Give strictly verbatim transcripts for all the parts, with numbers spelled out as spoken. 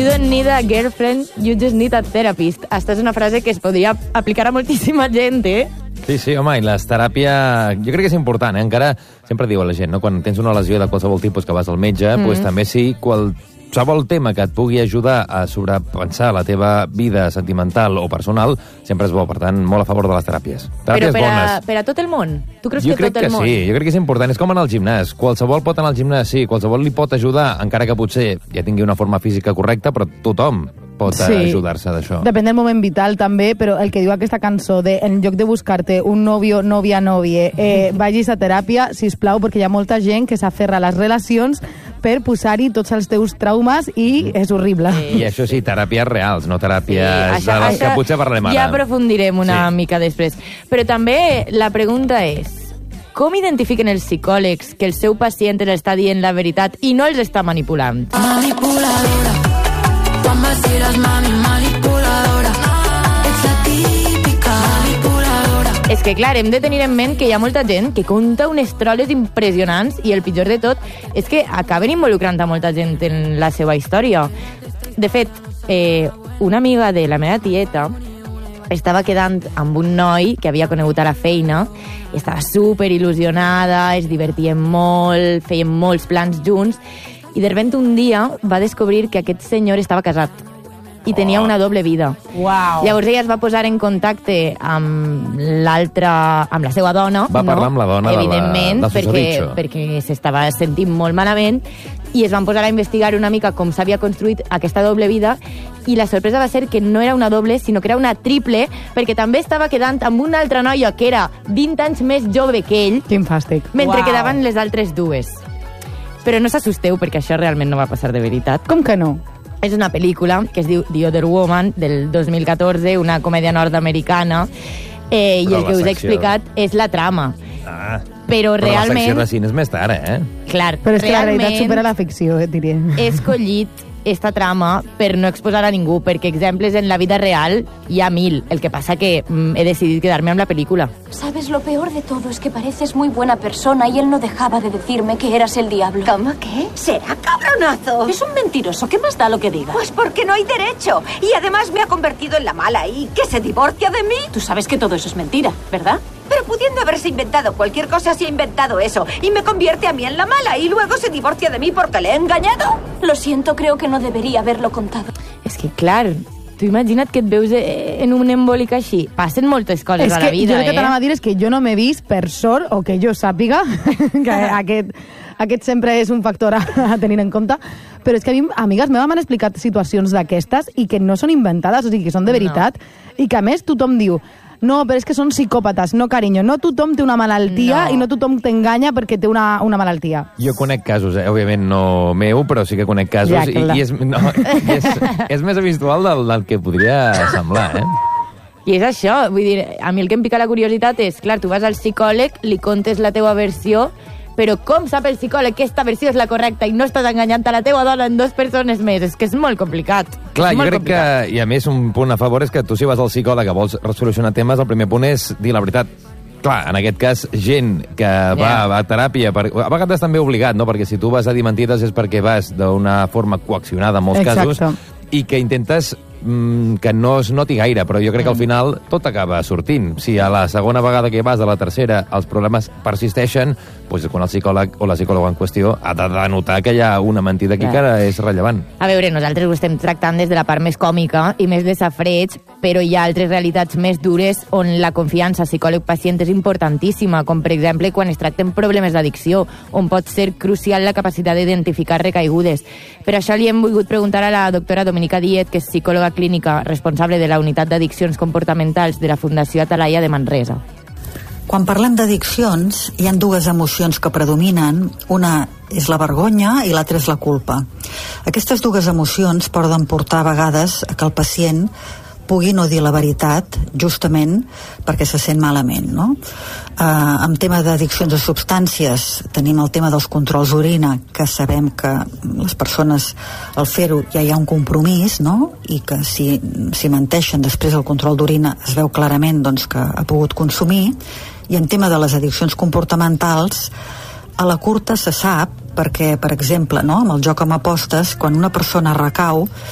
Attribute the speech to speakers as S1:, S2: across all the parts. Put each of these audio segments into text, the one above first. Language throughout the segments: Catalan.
S1: don't need a girlfriend, you just need a therapist. Aquesta és una frase que es podria aplicar a moltíssima gent, eh?
S2: Sí, sí, home, i les teràpia... Jo crec que és important, eh? Encara sempre diu a la gent, no? Quan tens una lesió de qualsevol tipus que vas al metge, mm. pues, també sí, qualsevol tema que et pugui ajudar a sobrepensar la teva vida sentimental o personal, sempre és bo. Per tant, molt a favor de les teràpies. Teràpies
S1: Però per a,
S2: bones.
S1: per a tot el món? Tu creus
S2: jo
S1: que tot el
S2: que
S1: món?
S2: Sí, jo crec que és important. És com anar al gimnàs. Qualsevol pot anar al gimnàs, sí. Qualsevol li pot ajudar, encara que potser ja tingui una forma física correcta, però tothom pot sí. ajudar-se d'això.
S3: Depèn del moment vital, també, però el que diu aquesta cançó de en lloc de buscar-te un novio, novia, novie, eh, vagis a teràpia, sisplau, perquè hi ha molta gent que s'aferra a les relacions per posar-hi tots els teus traumes i és horrible.
S2: Sí. I això sí, teràpies reals, no teràpies sí, això, de les que potser parlem ara.
S1: Ja aprofundirem una sí. mica després. Però també la pregunta és, com identifiquen els psicòlegs que el seu pacient els està dient la veritat i no els està manipulant?
S4: Manipuladora, quan vaciles, mami, manipuladora, ets la típica manipuladora.
S1: És que, clar, hem de tenir en ment que hi ha molta gent que conta unes troles impressionants i el pitjor de tot és que acaben involucrant a molta gent en la seva història. De fet, eh, una amiga de la meva tieta estava quedant amb un noi que havia conegut a la feina, estava super il·lusionada, es divertien molt, feien molts plans junts, i de repente un dia va descobrir que aquest senyor estava casat i tenia una doble vida.
S3: Wow.
S1: Llavors ella es va posar en contacte amb l'altra, amb la seva dona.
S2: Va
S1: no?
S2: parlar amb la dona
S1: evidentment,
S2: de la,
S1: perquè, perquè s'estava sentint molt malament, i es van posar a investigar una mica com s'havia construït aquesta doble vida, i la sorpresa va ser que no era una doble, sinó que era una triple, perquè també estava quedant amb una altra noia que era vint anys més jove que ell.
S3: Quin fàstic.
S1: Mentre
S3: wow.
S1: quedaven les altres dues. Però no s'assusteu, perquè això realment no va passar de veritat.
S3: Com que no?
S1: És una pel·lícula que es diu The Other Woman, del dos mil catorze, una comèdia nord-americana, eh, i el que us he explicat és la trama.
S2: Ah,
S1: però,
S2: però
S1: realment...
S2: la secció de cine és més tard, eh?
S1: Clar,
S3: però és que la
S1: realment
S3: realitat supera la ficció, eh, diria.
S1: he escollit esta trama per no exposar a ningú, perquè exemples en la vida real hi ha mil. El que passa que mm, he decidit quedarme amb la pel·lícula.
S5: Sabes, lo peor de todo es que pareces muy buena persona y él no dejaba de decirme que eras el diablo.
S6: ¿Cómo qué? Será cabronazo.
S5: Es un mentiroso. ¿Qué más da lo que diga?
S6: Pues porque no hay derecho. Y además me ha convertido en la mala y que se divorcia de mí.
S5: Tú sabes que todo eso es mentira, ¿verdad?
S6: Pero pudiendo haberse inventado cualquier cosa, se ha inventado eso. Y me convierte a mí en la mala y luego se divorcia de mí porque le he engañado.
S5: Lo siento, creo que no debería haberlo contado.
S1: És que, clar, tu imagina't que et veus en un embolic així. Passen moltes coses
S3: és
S1: a la vida,
S3: jo el que
S1: eh?
S3: t'anava a dir és que jo no m'he vist, per sort, o que jo sàpiga, que aquest, aquest sempre és un factor a, a tenir en compte, però és que a mi, amigues meves m'han explicat situacions d'aquestes i que no són inventades, o sigui, que són de veritat, no. I que a més tothom diu no, però és que són psicòpates. No, carinyo, no tothom té una malaltia no. I no tothom t'enganya perquè té una, una malaltia.
S2: Jo conec casos, eh? Òbviament no meu, però sí que conec casos,
S3: ja,
S2: i, i, és, no, i és, és més habitual del, del que podria semblar, eh?
S1: I és això, vull dir, a mi el que em pica la curiositat és, clar, tu vas al psicòleg, li contes la teua versió, però com sap el psicòleg que aquesta versió és la correcta i no estàs enganyant a la teua dona en dues persones més? És que és molt complicat.
S2: Clar, jo crec
S1: complicat.
S2: que, i a més, un punt a favor és que tu si vas al psicòleg que vols resolucionar temes, el primer punt és dir la veritat. Clar, en aquest cas, gent que va yeah. a teràpia, per, a vegades també obligat, no? Perquè si tu vas a dir mentides és perquè vas d'una forma coaccionada en molts
S3: Exacte.
S2: casos, i que intentes mm, que no es noti gaire, però jo crec que al final tot acaba sortint. Si a la segona vegada que vas, a la tercera, els problemes persisteixen, doncs quan el psicòleg o la psicòloga en qüestió ha de denotar que hi ha una mentida aquí que és rellevant.
S1: A veure, nosaltres ho estem tractant des de la part més còmica i més de safreig, però hi ha altres realitats més dures on la confiança psicòleg-pacient és importantíssima, com per exemple quan es tracten problemes d'addicció, on pot ser crucial la capacitat d'identificar recaigudes. Per això li hem volgut preguntar a la doctora Dominica Díez, que és psicòloga clínica responsable de la unitat d'addiccions comportamentals de la Fundació Atalaya de Manresa.
S7: Quan parlem d'addiccions, hi ha dues emocions que predominen. Una és la vergonya i l'altra és la culpa. Aquestes dues emocions poden portar a vegades a que el pacient pugui no dir la veritat, justament perquè se sent malament, no? Eh, en tema d'addiccions a substàncies tenim el tema dels controls d'orina, que sabem que les persones al fer-ho ja hi ha un compromís, no? I que si, si menteixen després el control d'orina es veu clarament doncs, que ha pogut consumir. I en tema de les addiccions comportamentals, a la curta se sap, perquè, per exemple, no, amb el joc amb apostes, quan una persona recau,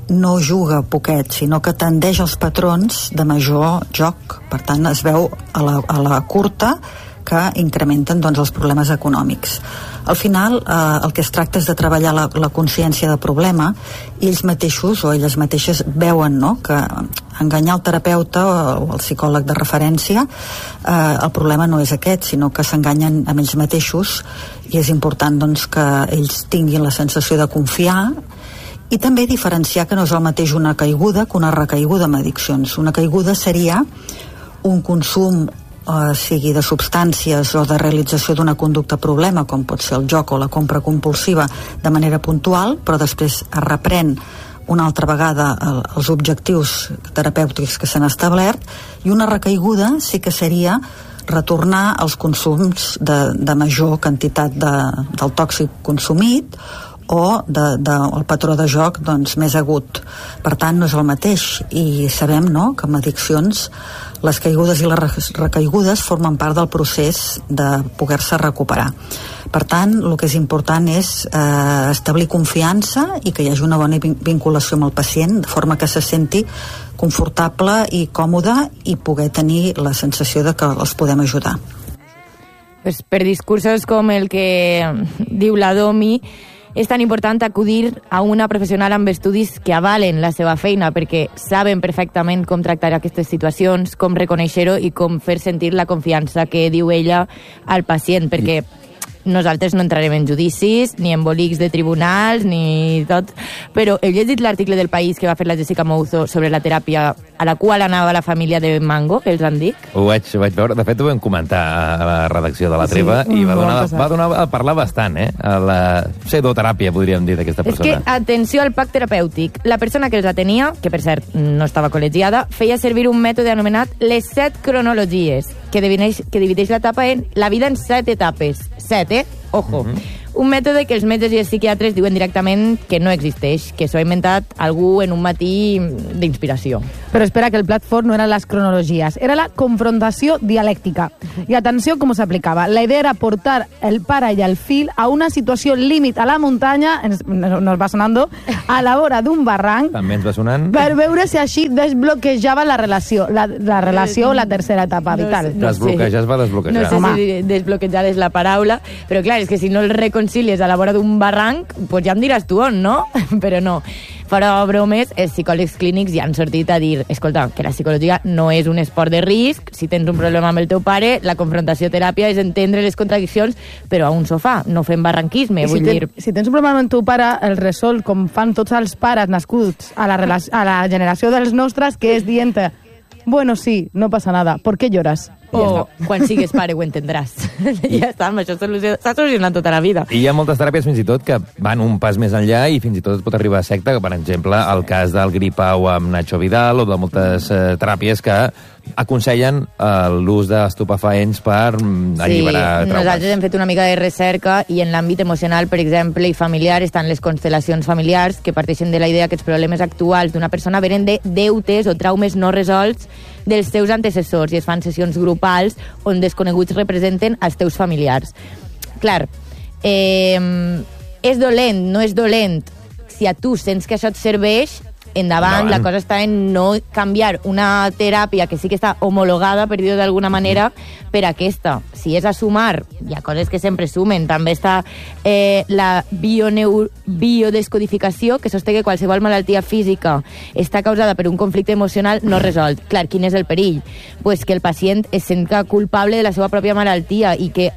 S7: no juga poquet, sinó que tendeix als patrons de major joc. Per tant, es veu a la, a la curta que incrementen doncs, els problemes econòmics. Al final, eh, el que es tracta és de treballar la, la consciència de problema, i ells mateixos o elles mateixes veuen, no?, que enganyar el terapeuta o el psicòleg de referència, eh, el problema no és aquest, sinó que s'enganyen amb ells mateixos, i és important doncs, que ells tinguin la sensació de confiar, i també diferenciar que no és el mateix una caiguda que una recaiguda amb addiccions. Una caiguda seria un consum eh, sigui de substàncies o de realització d'una conducta problema, com pot ser el joc o la compra compulsiva, de manera puntual, però després es reprèn una altra vegada el, els objectius terapèutics que s'han establert, i una recaiguda sí que seria retornar als consums de, de major quantitat de, del tòxic consumit, o de, de, el patró de joc doncs, més agut. Per tant, no és el mateix, i sabem, no?, que amb addiccions les caigudes i les recaigudes formen part del procés de poder-se recuperar. Per tant, el que és important és eh, establir confiança i que hi hagi una bona vinculació amb el pacient, de forma que se senti confortable i còmode i poder tenir la sensació de que els podem ajudar.
S1: Pues per discursos com el que diu la Domi, és tan important acudir a una professional amb estudis que avalen la seva feina, perquè saben perfectament com tractar aquestes situacions, com reconèixer-ho i com fer sentir la confiança que diu ella al pacient, perquè nosaltres no entrarem en judicis, ni embolics de tribunals, ni tot, però heu llegit l'article del País que va fer la Jessica Mouzo sobre la teràpia a la qual anava la família de Mango, que els han dit?
S2: Ho vaig, ho vaig veure, de fet ho vam comentar a la redacció de La Treva, sí, i va donar, va donar a parlar bastant, eh? A la pseudoteràpia, podríem dir, d'aquesta persona.
S1: És que, atenció al pack terapèutic, la persona que els atenia, que per cert no estava col·legiada, feia servir un mètode anomenat les set cronologies, que divideix, que divideix l'etapa en la vida en set etapes. Set, eh? Ojo. Mm-hmm. Un mètode que els metges i els psiquiatres diuen directament que no existeix, que s'ho ha inventat algú en un matí d'inspiració.
S3: Però espera, que el plat fort no eren les cronologies, era la confrontació dialèctica. I atenció com s'aplicava. La idea era portar el pare i el fill a una situació límit a la muntanya, ens, nos va sonando, a la vora d'un barranc,
S2: també ens va sonant,
S3: per veure si així desbloquejava la relació, la, la relació o la tercera etapa vital.
S2: No, no desbloquejar es va desbloquejar.
S1: No sé Home. si desbloquejar és la paraula, però clar, és que si no el reconcilies a la vora d'un barranc, pues ja em diràs tu on, no? Però no. Fora bromes, els psicòlegs clínics ja han sortit a dir, escolta, que la psicologia no és un esport de risc, si tens un problema amb el teu pare, la confrontació teràpia és entendre les contradiccions, però a un sofà, no fem barranquisme, vull
S3: si ten,
S1: dir...
S3: Si tens un problema amb el teu pare, el resol, com fan tots els pares nascuts a la, a la generació dels nostres, que és dient, bueno, sí, no passa nada, ¿por qué lloras?
S1: O quan sigues pare ho entendràs. I ja està, amb això s'ha solucionat tota la vida.
S2: I hi ha moltes teràpies fins i tot que van un pas més enllà i fins i tot es pot arribar a secta, que per exemple el cas del Gripau amb Nacho Vidal o de moltes eh, teràpies que aconsellen eh, l'ús d'estupefaents per mm, alliberar
S1: sí,
S2: traumes.
S1: Nosaltres hem fet una mica de recerca i en l'àmbit emocional, per exemple, i familiar, estan les constel·lacions familiars que parteixen de la idea que els problemes actuals d'una persona venen de deutes o traumes no resolts dels teus antecessors i es fan sessions grupals on desconeguts representen els teus familiars. Clar, eh, és dolent, no és dolent. Si a tu sents que això et serveix, endavant, endavant. La cosa està en no canviar una teràpia que sí que està homologada, per dir-ho d'alguna manera, per aquesta. Si és a sumar, hi ha coses que sempre sumen. També està eh, la bioneur... biodescodificació, que sosté que qualsevol malaltia física està causada per un conflicte emocional no resolt. Clar, quin és el perill? Pues que el pacient es senta culpable de la seva pròpia malaltia i que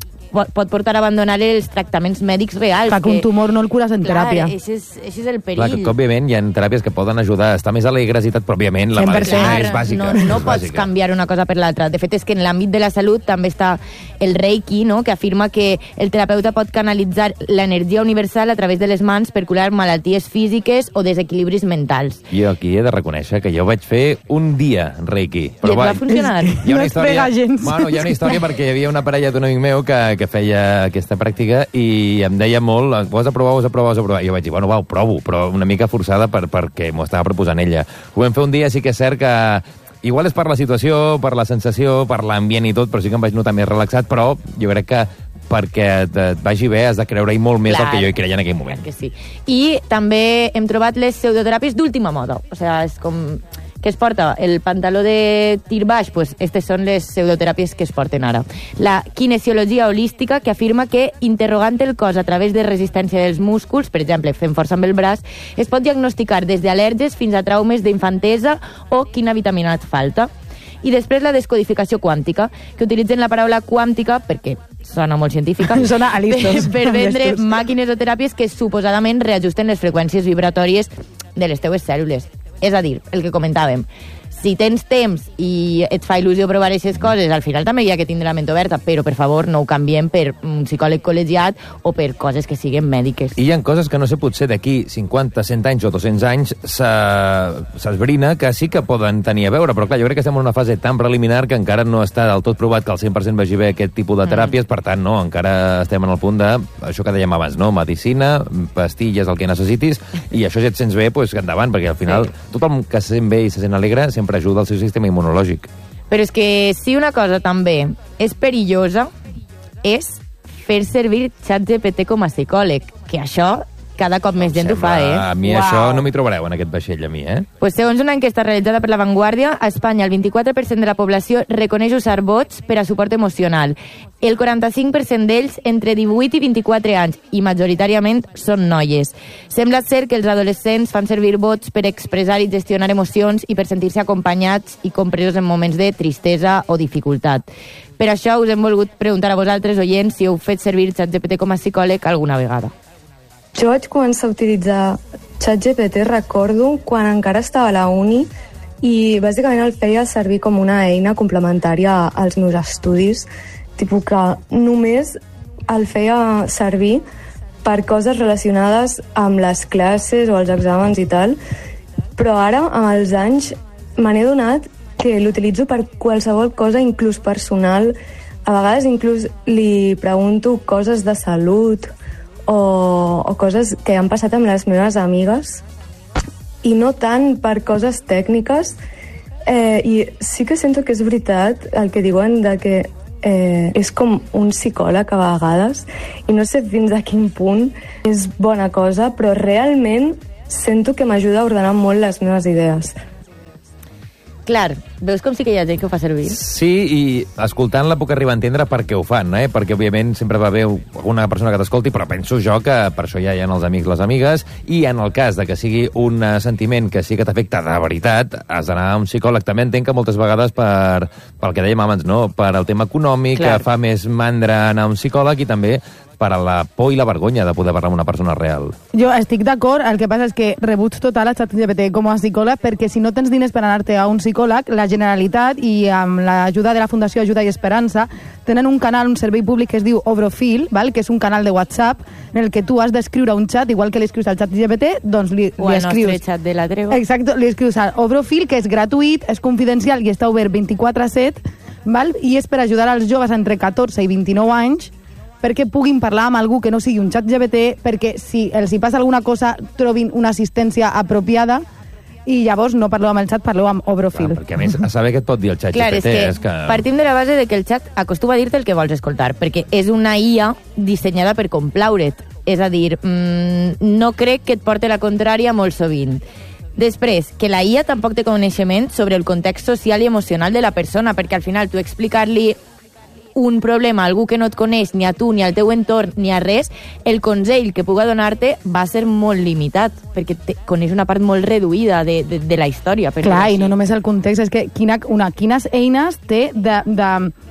S1: pot portar a abandonar els tractaments mèdics reals.
S3: Que, que un tumor no el cures en
S1: clar,
S3: teràpia.
S1: Això és, això és el perill.
S2: Clar, que, que, òbviament, hi ha teràpies que poden ajudar a estar més alegres i tot, però òbviament la medicina és bàsica.
S1: No, no
S2: és
S1: pots
S2: bàsica.
S1: canviar una cosa per l'altra. De fet, és que en l'àmbit de la salut també està el Reiki, no?, que afirma que el terapeuta pot canalitzar l'energia universal a través de les mans per curar malalties físiques o desequilibris mentals.
S2: Jo aquí he de reconèixer que jo vaig fer un dia Reiki.
S1: Però I et va vaig... funcionar?
S2: Hi ha una
S3: no
S2: història,
S3: gens.
S2: Bueno, hi ha una història perquè hi havia una parella d'un amic meu que, que feia aquesta pràctica i em deia molt, ho has de provar, ho has de provar, ho has de provar. I jo vaig dir, bueno, va, ho provo, però una mica forçada per, perquè m'ho estava proposant ella. Ho vam fer un dia, sí que és cert que igual és per la situació, per la sensació, per l'ambient i tot, però sí que em vaig notar més relaxat, però jo crec que perquè et, et vagi bé has de creure-hi molt més
S1: Clar,
S2: del que jo hi creia en aquell moment.
S1: Que sí. I també hem trobat les pseudoteràpies d'última moda. O sigui, és com que es porta el pantaló de tir baix, pues aquestes són les pseudoteràpies que es porten ara. La kinesiologia holística, que afirma que interrogant el cos a través de resistència dels músculs, per exemple, fent força amb el braç, es pot diagnosticar des d'al·lèrgies fins a traumes d'infantesa o quina vitamina et falta. I després la descodificació quàntica, que utilitzen la paraula quàntica perquè sona molt científica,
S3: sona a listos.
S1: per, per vendre màquines o teràpies que suposadament reajusten les freqüències vibratòries de les teues cèl·lules. És a dir, el que comentàvem, si tens temps i et fa il·lusió provar aquestes coses, al final també hi ha que tindre la ment oberta, però, per favor, no ho canviem per un psicòleg col·legiat o per coses que siguen mèdiques.
S2: I hi ha coses que no sé, potser d'aquí cinquanta, cent anys o dos-cents anys s'esbrina que sí que poden tenir a veure, però clar, jo crec que estem en una fase tan preliminar que encara no està del tot provat que al cent per cent vagi bé aquest tipus de teràpies, mm. per tant, no, encara estem en el punt de, això que dèiem abans, no? Medicina, pastilles, el que necessitis, i això si et sents bé, pues, endavant, perquè al final sí. tothom que se sent bé i se sent alegre sempre ajuda al seu sistema immunològic.
S1: Però és que si una cosa també és perillosa és fer servir ChatGPT com a psicòleg, que això cada cop més gent ho fa, eh?
S2: A mi wow. això no m'hi trobareu en aquest vaixell, a mi, eh?
S1: Pues segons una enquesta realitzada per La Vanguardia, a Espanya el vint-i-quatre per cent de la població reconeix usar bots per a suport emocional. El quaranta-cinc per cent d'ells entre divuit i vint-i-quatre anys, i majoritàriament són noies. Sembla ser que els adolescents fan servir bots per expressar i gestionar emocions i per sentir-se acompanyats i compresos en moments de tristesa o dificultat. Per això us hem volgut preguntar a vosaltres, oients, si heu fet servir ChatGPT com a psicòleg alguna vegada.
S8: Jo vaig començar a utilitzar ChatGPT, recordo, quan encara estava a la uni i bàsicament el feia servir com una eina complementària als meus estudis, tipus que només el feia servir per coses relacionades amb les classes o els exàmens i tal, però ara, amb els anys, me n'he donat que l'utilitzo per qualsevol cosa, inclús personal. A vegades inclús li pregunto coses de salut, O, o coses que han passat amb les meves amigues i no tant per coses tècniques, eh, i sí que sento que és veritat el que diuen de que eh, és com un psicòleg a vegades i no sé fins a quin punt és bona cosa, però realment sento que m'ajuda a ordenar molt les meves idees.
S1: Clar, veus com sí que hi ha gent que ho fa servir?
S2: Sí, i escoltant-la puc arribar a entendre per què ho fan, eh? Perquè, òbviament, sempre va haver una persona que t'escolti, però penso jo que per això ja hi ha els amics, les amigues, i en el cas de que sigui un sentiment que sí que t'afecta de veritat, has d'anar a un psicòleg. També entenc que moltes vegades per, pel que dèiem abans, no? Per el tema econòmic, Clar. que fa més mandra anar a un psicòleg, i també per a la por i la vergonya de poder parlar amb una persona real.
S3: Jo estic d'acord, el que passa és que rebuig total a ChatGPT com a psicòleg, perquè si no tens diners per anar-te a un psicòleg, la Generalitat i amb l'ajuda de la Fundació Ajuda i Esperança tenen un canal, un servei públic que es diu Obrofil, val? Que és un canal de WhatsApp en el que tu has d'escriure un xat, igual que li escrius al ChatGPT, doncs li,
S1: o
S3: li
S1: al
S3: escrius...
S1: nostre xat de la Treva.
S3: Exacte, li escrius al Obrofil, que és gratuït, és confidencial i està obert vint-i-quatre set, val? I és per ajudar als joves entre catorze i vint-i-nou anys perquè puguin parlar amb algú que no sigui un ChatGPT, perquè si els hi passa alguna cosa trobin una assistència apropiada i llavors no parleu amb el xat, parleu amb Obrofil.
S2: Clar, perquè a més, a saber què et pot dir el xat
S1: Clar,
S2: G P T...
S1: és que,
S2: és que
S1: partim de la base de que el xat acostuma a dir-te el que vols escoltar, perquè és una I A dissenyada per complaure't. És a dir, mmm, no crec que et porti la contrària molt sovint. Després, que la I A tampoc té coneixement sobre el context social i emocional de la persona, perquè al final tu explicar-li un problema a algú que no et coneix, ni a tu, ni al teu entorn, ni a res, el consell que puga donar-te va ser molt limitat, perquè te coneix una part molt reduïda de, de, de la història.
S3: Clar, i no només el context, és que quina, una, quines eines té de... de...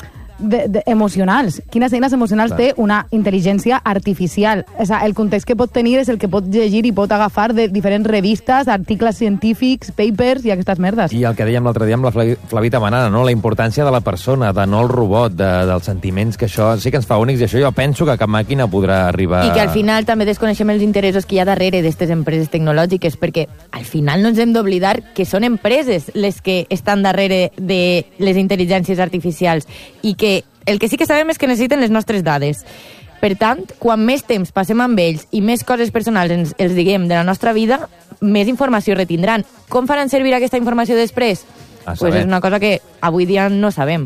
S3: De, de, emocionals. Quines eines emocionals Clar. té una intel·ligència artificial? O sigui, el context que pot tenir és el que pot llegir i pot agafar de diferents revistes, articles científics, papers i aquestes merdes.
S2: I el que dèiem l'altre dia amb la Flavi, Flavita Manana, no? La importància de la persona, de no el robot, de, dels sentiments, que això sí que ens fa únics, i això jo penso que cap màquina podrà arribar...
S1: I que al final també desconeixem els interessos que hi ha darrere d'aquestes empreses tecnològiques, perquè al final no ens hem d'oblidar que són empreses les que estan darrere de les intel·ligències artificials i que el que sí que sabem és que necessiten les nostres dades. Per tant, quan més temps passem amb ells i més coses personals ens, els diguem de la nostra vida, més informació retindran. Com faran servir aquesta informació després? Pues és una cosa que avui dia no sabem.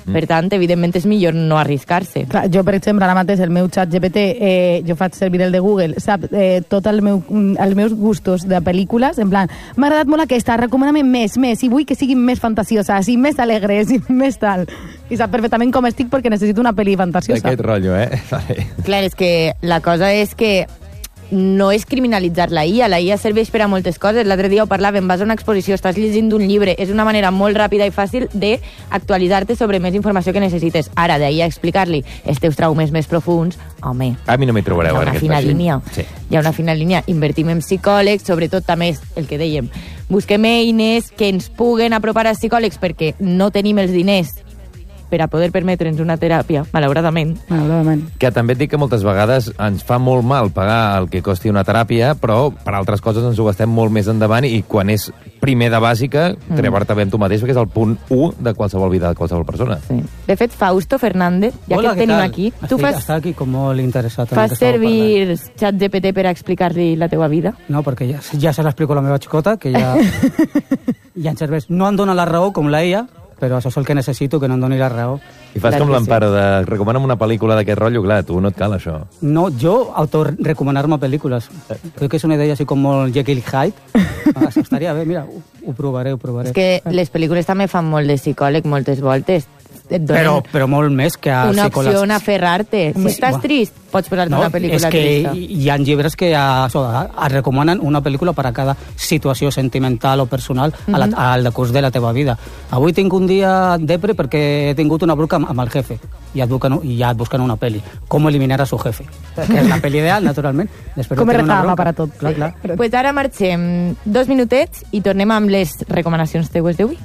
S1: Mm. Per tant, evidentment, és millor no arriscar-se.
S3: Clar, jo, per exemple, ara mateix el meu xat G P T, eh, jo faig servir el de Google, sap eh, tots el meu, els meus gustos de pel·lícules, en plan, m'ha agradat molt aquesta, recomana-me més, més, i vull que siguin més fantasioses, i més alegres, i més tal. I sap perfectament com estic perquè necessito una pel·li fantasiosa.
S2: D'aquest rotllo, eh? Vale.
S1: Clar, és que la cosa és que no és criminalitzar la I A, la I A serveix per a moltes coses. L'altre dia ho parlàvem, vas a una exposició, estàs llegint un llibre, és una manera molt ràpida i fàcil d'actualitzar-te sobre més informació que necessites. Ara, d'ahir a explicar-li els teus traumes més profuns, home...
S2: A mi no m'hi trobareu.
S1: Hi ha una fina línia.
S2: Sí.
S1: Hi ha una fina línia. Invertim en psicòlegs, sobretot també el que dèiem. Busquem eines que ens puguen apropar als psicòlegs perquè no tenim els diners per a poder permetre'ns una teràpia, malauradament.
S3: Malauradament.
S2: Que també et dic que moltes vegades ens fa molt mal pagar el que costi una teràpia, però per altres coses ens ho gastem molt més endavant i quan és primer de bàsica, mm. trebar-te bé amb tu mateix, perquè és el punt u de qualsevol vida de qualsevol persona.
S1: Sí. De fet, Fausto Fernández, ja
S9: Hola,
S1: que et tenim
S9: tal?
S1: aquí,
S9: Estic,
S1: tu fas,
S9: està aquí com molt interessat.
S1: fas servir xat G P T per a explicar-li la teua vida?
S9: No, perquè ja, ja se l'explico a la meva xicota, que ja, ja em serveix. No em dona la raó, com la I A, però això és el que necessito, que no em doni la raó.
S2: I fas com l'Amparo, de recomana'm una pel·lícula d'aquest rotllo, clar, tu no et cal això.
S9: No, jo autorecomanar-me pel·lícules. Crec que és una idea així com molt Jekyll i Hyde. Ah, estaria bé, mira, ho, ho provaré, ho provaré.
S1: És que les pel·lícules també fan molt de psicòleg moltes voltes. Et donen
S9: Però, però molt més que a
S1: una
S9: psicòlegs.
S1: opció on aferrar-te. Si
S9: Home,
S1: estàs
S9: va.
S1: trist, pots posar-te
S9: No,
S1: una pel·lícula
S9: és que
S1: trista.
S9: hi ha llibres que a, això, et recomanen una pel·lícula per a cada situació sentimental o personal a la, al decurs de la teva vida. Avui tinc un dia depre perquè he tingut una bronca amb, amb el jefe i et busquen, i ja et busquen una pel·li. Com eliminar a su jefe. Que és la pel·li ideal, naturalment. Després
S3: Com
S9: de
S3: es
S9: tenir una
S3: reclama
S9: bronca.
S3: per a tot.
S9: Clar, clar.
S1: Doncs pues ara marxem dos minutets i tornem amb les recomanacions teues d'avui.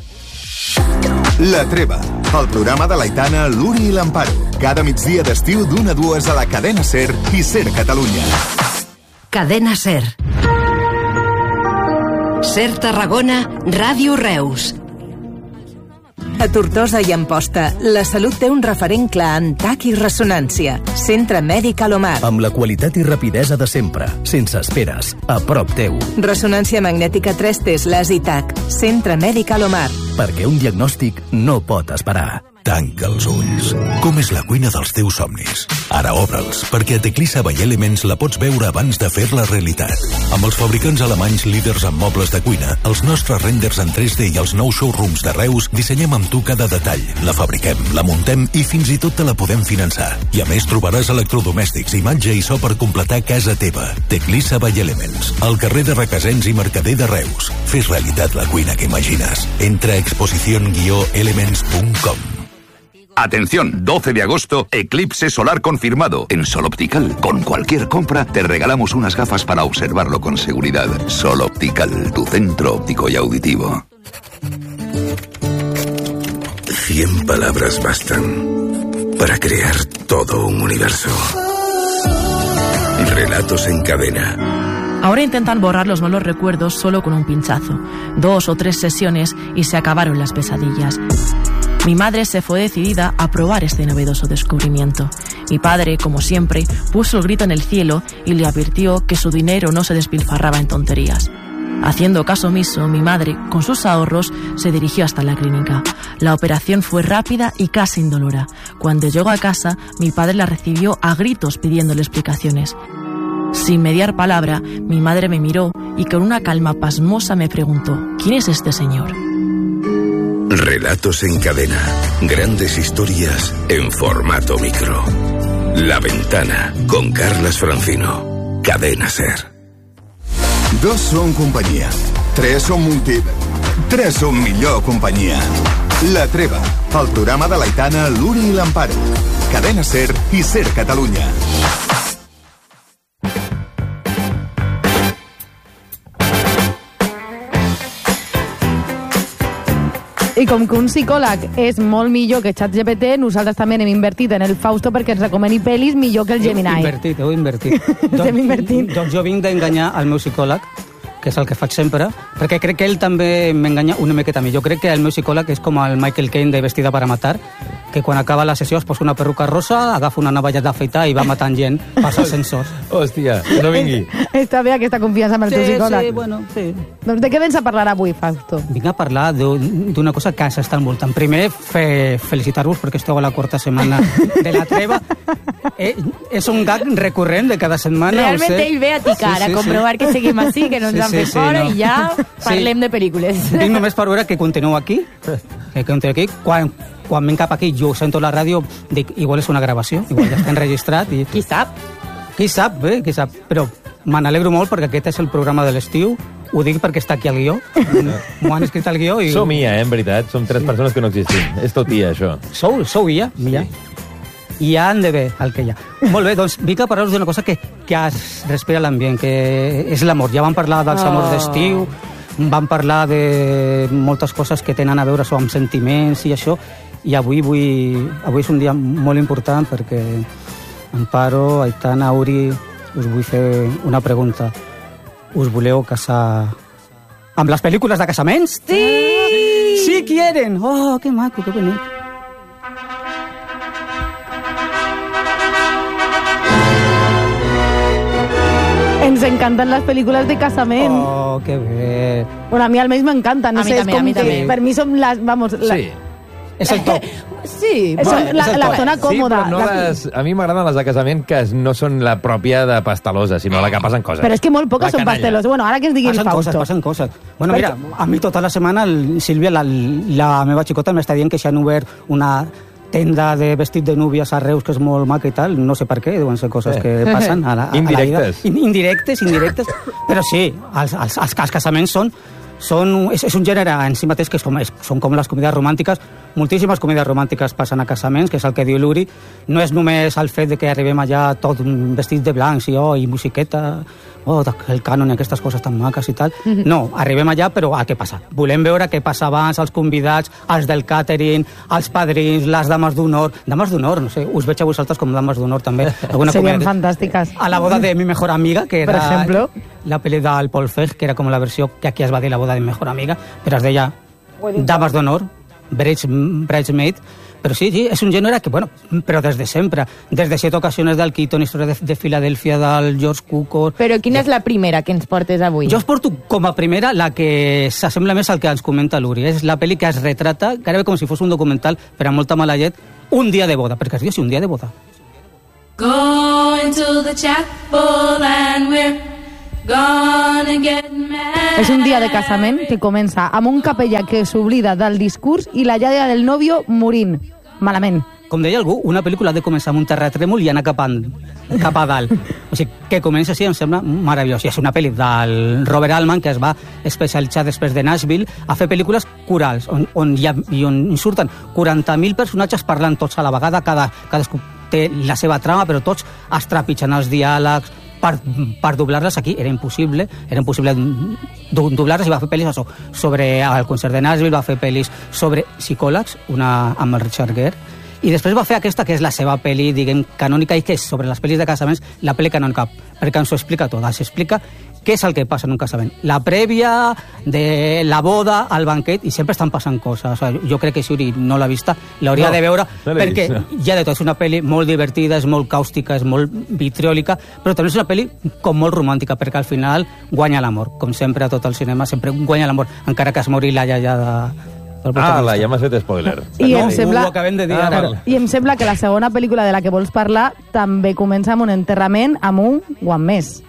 S10: La Treva, el programa de l'Aitana, l'Uri i l'Amparo. Cada migdia d'estiu d'una a dues a la cadena SER i SER Catalunya.
S11: Cadena SER. SER Tarragona, Ràdio Reus. A Tortosa i Amposta, la salut té un referent clar en T A C i ressonància. Centre Mèdic Alomar.
S12: Amb la qualitat i rapidesa de sempre, sense esperes, a prop teu.
S11: Ressonància magnètica tres Teslas i T A C. Centre Mèdic Alomar.
S12: Perquè un diagnòstic no pot esperar.
S13: Tanca els ulls. Com és la cuina dels teus somnis? Ara obre'ls, perquè a Teclisa by Elements la pots veure abans de fer-la realitat. Amb els fabricants alemanys líders en mobles de cuina, els nostres renders en tres D i els nous showrooms de Reus, dissenyem amb tu cada detall. La fabriquem, la muntem i fins i tot te la podem finançar. I a més trobaràs electrodomèstics, imatge i so per completar casa teva. Teclisa by Elements, al carrer de Requesens i Mercader de Reus. Fes realitat la cuina que imagines. Entra a exposición guió elements punt com.
S14: Atención, doce de agosto, eclipse solar confirmado. En Sol Optical, con cualquier compra, te regalamos unas gafas para observarlo con seguridad. Sol Optical, tu centro óptico y auditivo.
S13: Cien palabras bastan para crear todo un universo. Relatos en cadena.
S15: Ahora intentan borrar los malos recuerdos solo con un pinchazo. Dos o tres sesiones y se acabaron las pesadillas. Mi madre se fue decidida a probar este novedoso descubrimiento. Mi padre, como siempre, puso el grito en el cielo y le advirtió que su dinero no se despilfarraba en tonterías. Haciendo caso omiso, mi madre, con sus ahorros, se dirigió hasta la clínica. La operación fue rápida y casi indolora. Cuando llegó a casa, mi padre la recibió a gritos pidiéndole explicaciones. Sin mediar palabra, mi madre me miró y con una calma pasmosa me preguntó: ¿quién es este señor?
S13: Relatos en cadena. Grandes historias en formato micro. La Ventana, con Carles Francino. Cadena SER.
S10: Dos són companyia. Tres són multi... Tres són millor companyia. La Treva, el programa de l'Aitana, l'Uri i l'Amparo. Cadena SER i SER Catalunya.
S3: I com que un psicòleg és molt millor que ChatGPT, nosaltres també hem invertit en el Fausto perquè ens recomani pel·lis millor que el Gemini.
S9: Heu invertit, heu invertit.
S3: Estem invertint.
S9: Doncs jo vinc d'enganyar el meu psicòleg, que és el que faig sempre, perquè crec que ell també m'enganya una miqueta a mi. Jo crec que el meu psicòleg és com el Michael Caine de Vestida para matar, que quan acaba la sessió es posa una perruca rosa, agafa una navalla d'afeitar i va matant gent pels ascensors.
S2: Hòstia, no vingui.
S3: Està bé aquesta confiança amb el
S9: Sí,
S3: teu psicòleg.
S9: sí, bueno, sí.
S3: Doncs de què vens a parlar avui, Fausto?
S9: Vinc a parlar d'un- d'una cosa que s'està envoltant. Primer, fe, felicitar-vos perquè esteu a la quarta setmana de la treva. Eh, és un gag recurrent de cada setmana.
S1: Realment
S9: ho sé.
S1: ell ve a ticar,
S9: Sí, sí,
S1: a comprovar
S9: sí.
S1: que seguim així, que no ens
S9: Sí,
S1: han
S9: sí,
S1: fet
S9: sí,
S1: fora
S9: no.
S1: i ja
S9: Sí.
S1: parlem de pel·lícules.
S9: Vinc només per veure que continueu aquí, que continueu aquí. Quan, quan vinc cap aquí, jo sento la ràdio, dic, igual és una gravació, igual ja està enregistrat. I...
S1: Qui sap?
S9: Qui sap, bé, qui sap. Però me n'alegro molt perquè aquest és el programa de l'estiu. Ho dic perquè està aquí al guió. M'ho han escrit al guió. I...
S2: Som I A, eh, en veritat. Som tres persones que no existim. És tot I A, això.
S9: Sou, sou I A, I A. I ha han de bé el que hi ha. Molt bé, doncs vinc a parlar-vos d'una cosa que, que es respira a l'ambient, que és l'amor. Ja vam parlar dels
S1: Oh.
S9: amors d'estiu, vam parlar de moltes coses que tenen a veure amb sentiments i això, i avui, vull, avui és un dia molt important perquè Amparo, Aitana, Uri, us vull fer una pregunta. Us voleu casar amb les pel·lícules de casaments?
S1: Sí!
S9: Sí quieren! Oh, que maco, que bonic.
S3: Ens encanten les pel·lícules de casament.
S9: Oh, que bé.
S3: Bueno, a mi almenys m'encanten. No
S1: A mi
S3: sé,
S1: també,
S3: és com
S1: a mi
S3: que
S1: també.
S3: per mi som les... Vamos, la,
S2: Sí.
S9: És el top.
S1: Sí,
S3: És
S1: bueno,
S3: la,
S2: És el
S3: la
S2: top.
S3: zona còmoda.
S2: Sí, però no
S3: La-
S2: les... A mi m'agraden les de casament que no són la pròpia de pastalosa, sinó la que passen coses.
S3: Però és que molt poques
S2: La
S3: són
S2: canalla.
S3: pastelos. Bueno, ara que ens digui el
S9: Passen
S3: Fausto.
S9: coses, passen coses. Bueno,
S3: Perquè-
S9: mira, a mi tota la setmana, el, Sílvia, la, la meva xicota, m'està dient que s'han obert una tenda de vestit de núvies a Reus que és molt maca i tal, no sé per què, deuen ser coses
S2: Eh.
S9: que passen a la, a,
S2: Indirectes.
S9: a la vida. In, indirectes, indirectes, però sí, els, els, els, els casaments són, són és, és un gènere en si mateix que és com, és, són com les comèdies romàntiques. Moltíssimes comèdies romàntiques passen a casaments, que és el que diu l'Uri. No és només el fet de que arribem allà tot vestit de blancs i, oh, i musiqueta, oh, el cànon i aquestes coses tan maques i tal. No, arribem allà, però a què passa? Volem veure què passa abans, els convidats, els del càtering, els padrins, les dames d'honor. Dames d'honor, no sé, us veig a vosaltres com dames d'honor també. Alguna
S3: Serien
S9: comèdia-
S3: fantàstiques.
S9: a la boda de mi mejor amiga, que
S3: Per
S9: era
S3: ejemplo.
S9: la pel·li del Paul Feig, que era com la versió que aquí es va dir la boda de mi mejor amiga, però es deia Dames d'honor, Brides- Bridesmaid, però sí, sí, és un gènere que, bueno, però des de sempre, des de Set ocasiones del Keaton, Història de, de Filadèlfia del George Cukor.
S1: Però quina és la primera que ens portes avui?
S9: Jo us porto com a primera la que s'assembla més al que ens comenta l'Uri. És la pel·li que es retrata, gairebé com si fos un documental, però amb molta mala llet, un dia de boda, perquè es diu així, un dia de boda.
S4: Going to the chapel and we're gonna get married.
S3: És un dia de casament que comença amb un capellà que s'oblida del discurs i la iaia del nòvio morint. Malament.
S9: Com deia algú, una pel·lícula ha de començar amb un terratrèmol i anar cap a, cap a dalt. O sigui, que comença així em sembla meravellós. I és una pel·li del Robert Altman, que es va especialitzar després de Nashville a fer pel·lícules corals, on, on, hi ha, i on surten quaranta mil personatges parlant tots a la vegada, cada, cadascú té la seva trama, però tots es trepitgen els diàlegs. Per, per doblar-les aquí era impossible, era impossible do- doblar-les, i va fer pel·lis això, sobre el concert de Nashville, va fer pel·lis sobre psicòlegs, una amb el Richard Gere, i després va fer aquesta que és la seva pel·li, diguem, canònica, i que és sobre les pel·lis de casaments, la pel·li canònica, perquè ens ho explica tot, ens explica què és el que passa en un casament. La prèvia de la boda, el banquet, i sempre estan passant coses. O sigui, jo crec que si Uri no l'ha vista, l'hauria
S2: No,
S9: de veure,
S2: no l'he
S9: perquè
S2: vist, no.
S9: ja de tot, és una pel·li molt divertida, és molt càustica, és molt vitriòlica, però també és una pel·li com molt romàntica, perquè al final guanya l'amor. Com sempre a tot el cinema, sempre guanya l'amor, encara que es mori la iaia de... del
S2: Ah,
S9: protagonista.
S2: la, ja m'has fet spoiler.
S3: I
S9: No,
S3: em sembla...
S9: ho acabem de dir
S2: Ah,
S9: ara.
S2: val.
S3: I em sembla que la segona pel·lícula de la que vols parlar també comença amb un enterrament amb un o amb més.